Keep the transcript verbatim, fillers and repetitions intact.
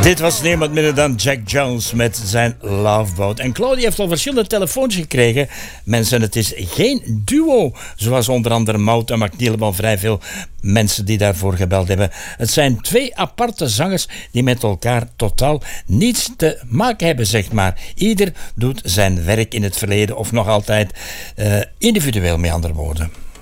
Dit was niemand minder dan Jack Jones met zijn Love Boat. En Claudia heeft al verschillende telefoons gekregen. Mensen, het is geen duo. Zoals onder andere Maud en McNeil, maar vrij veel mensen die daarvoor gebeld hebben. Het zijn twee aparte zangers die met elkaar totaal niets te maken hebben, zeg maar. Ieder doet zijn werk in het verleden of nog altijd uh, individueel, met andere woorden.